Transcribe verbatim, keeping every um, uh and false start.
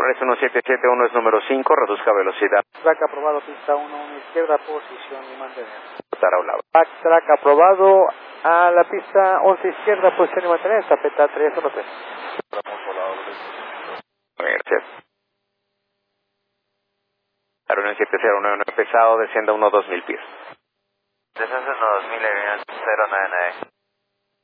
Progreso uno siete siete uno es número cinco, reduzca velocidad. Track aprobado, pista uno, uno izquierda, posición y mantener. Taraulaba. Backtrack aprobado a la pista once izquierda, posición y mantener, estafeta tres uno tres. Gracias. Aerolínea siete cero nueve nueve pesado, descienda uno dos mil pies. Descenso uno dos mil, aerolínea cero nueve nueve.